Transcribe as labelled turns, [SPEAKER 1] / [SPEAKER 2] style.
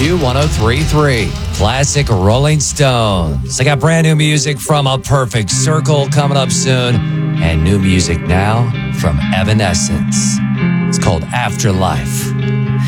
[SPEAKER 1] WFMU 103.3. Classic Rolling Stones. I got brand new music from A Perfect Circle coming up soon, and new music now from Evanescence. It's called Afterlife.